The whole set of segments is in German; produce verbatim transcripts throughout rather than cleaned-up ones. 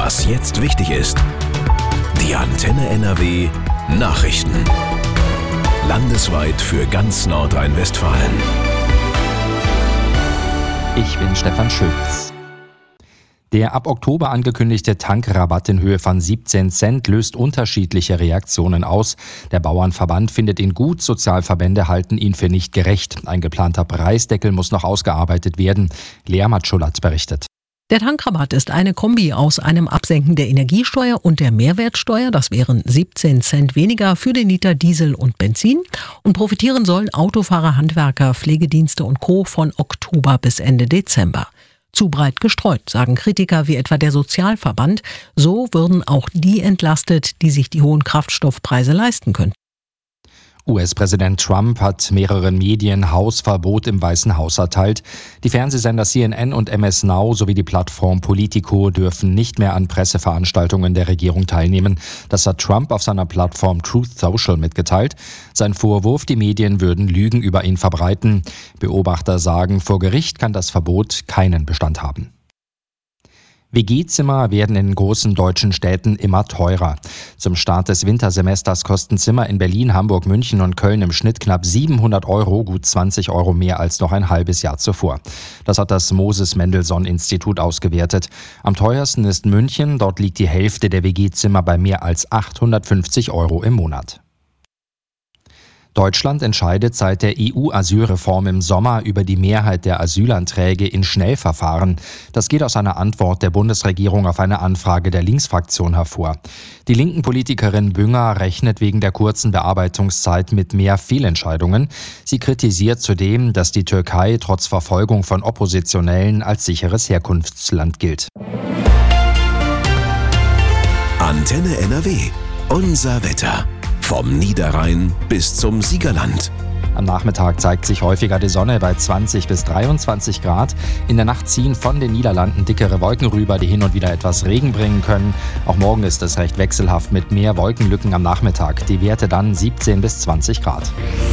Was jetzt wichtig ist. Die Antenne N R W Nachrichten. Landesweit für ganz Nordrhein-Westfalen. Ich bin Stefan Schütz. Der ab Oktober angekündigte Tankrabatt in Höhe von siebzehn Cent löst unterschiedliche Reaktionen aus. Der Bauernverband findet ihn gut, Sozialverbände halten ihn für nicht gerecht. Ein geplanter Preisdeckel muss noch ausgearbeitet werden. Lea Matschulat berichtet. Der Tankrabatt ist eine Kombi aus einem Absenken der Energiesteuer und der Mehrwertsteuer. Das wären siebzehn Cent weniger für den Liter Diesel und Benzin. Und profitieren sollen Autofahrer, Handwerker, Pflegedienste und Co. von Oktober bis Ende Dezember. Zu breit gestreut, sagen Kritiker wie etwa der Sozialverband. So würden auch die entlastet, die sich die hohen Kraftstoffpreise leisten können. U S-Präsident Trump hat mehreren Medien Hausverbot im Weißen Haus erteilt. Die Fernsehsender C N N und M S Now sowie die Plattform Politico dürfen nicht mehr an Presseveranstaltungen der Regierung teilnehmen. Das hat Trump auf seiner Plattform Truth Social mitgeteilt. Sein Vorwurf, die Medien würden Lügen über ihn verbreiten. Beobachter sagen, vor Gericht kann das Verbot keinen Bestand haben. W G-Zimmer werden in großen deutschen Städten immer teurer. Zum Start des Wintersemesters kosten Zimmer in Berlin, Hamburg, München und Köln im Schnitt knapp siebenhundert Euro, gut zwanzig Euro mehr als noch ein halbes Jahr zuvor. Das hat das Moses-Mendelssohn-Institut ausgewertet. Am teuersten ist München, dort liegt die Hälfte der W G-Zimmer bei mehr als achthundertfünfzig Euro im Monat. Deutschland entscheidet seit der E U-Asylreform im Sommer über die Mehrheit der Asylanträge in Schnellverfahren. Das geht aus einer Antwort der Bundesregierung auf eine Anfrage der Linksfraktion hervor. Die linken Politikerin Bünger rechnet wegen der kurzen Bearbeitungszeit mit mehr Fehlentscheidungen. Sie kritisiert zudem, dass die Türkei trotz Verfolgung von Oppositionellen als sicheres Herkunftsland gilt. Antenne N R W. Unser Wetter. Vom Niederrhein bis zum Siegerland. Am Nachmittag zeigt sich häufiger die Sonne bei zwanzig bis dreiundzwanzig Grad. In der Nacht ziehen von den Niederlanden dickere Wolken rüber, die hin und wieder etwas Regen bringen können. Auch morgen ist es recht wechselhaft mit mehr Wolkenlücken am Nachmittag. Die Werte dann siebzehn bis zwanzig Grad.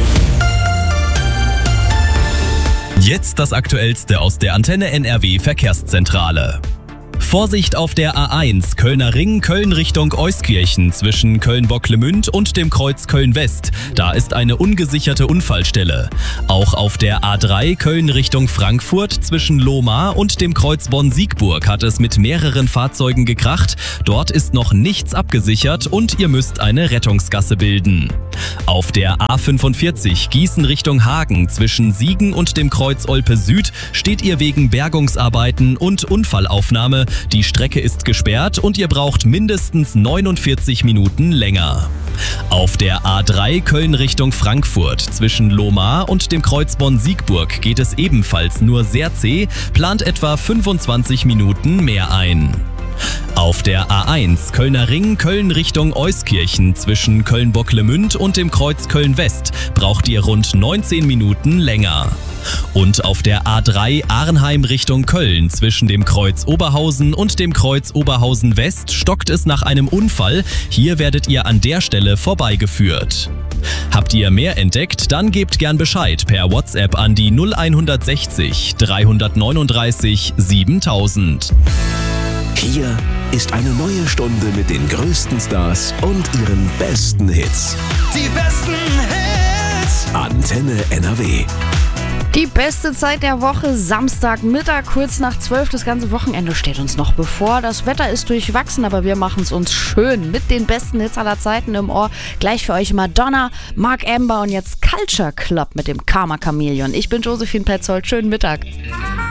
Jetzt das Aktuellste aus der Antenne N R W Verkehrszentrale. Vorsicht auf der A eins, Kölner Ring, Köln Richtung Euskirchen zwischen Köln-Bocklemünd und dem Kreuz Köln-West. Da ist eine ungesicherte Unfallstelle. Auch auf der A drei, Köln Richtung Frankfurt zwischen Lohmar und dem Kreuz Bonn-Siegburg hat es mit mehreren Fahrzeugen gekracht. Dort ist noch nichts abgesichert und ihr müsst eine Rettungsgasse bilden. Auf der A fünfundvierzig, Gießen Richtung Hagen zwischen Siegen und dem Kreuz Olpe Süd steht ihr wegen Bergungsarbeiten und Unfallaufnahme. Die Strecke ist gesperrt und ihr braucht mindestens neunundvierzig Minuten länger. Auf der A drei Köln Richtung Frankfurt zwischen Lohmar und dem Kreuz Bonn-Siegburg geht es ebenfalls nur sehr zäh, plant etwa fünfundzwanzig Minuten mehr ein. Auf der A eins Kölner Ring, Köln Richtung Euskirchen zwischen Köln-Bocklemünd und dem Kreuz Köln-West braucht ihr rund neunzehn Minuten länger. Und auf der A drei Arnheim Richtung Köln zwischen dem Kreuz Oberhausen und dem Kreuz Oberhausen West stockt es nach einem Unfall. Hier werdet ihr an der Stelle vorbeigeführt. Habt ihr mehr entdeckt? Dann gebt gern Bescheid per WhatsApp an die null hundertsechzig dreihundertneununddreißig siebentausend. Hier ist eine neue Stunde mit den größten Stars und ihren besten Hits. Die besten Hits! Antenne N R W. Die beste Zeit der Woche, Samstagmittag, kurz nach zwölf. Das ganze Wochenende steht uns noch bevor. Das Wetter ist durchwachsen, aber wir machen es uns schön mit den besten Hits aller Zeiten im Ohr. Gleich für euch Madonna, Mark Amber und jetzt Culture Club mit dem Karma Chameleon. Ich bin Josephine Petzold. Schönen Mittag.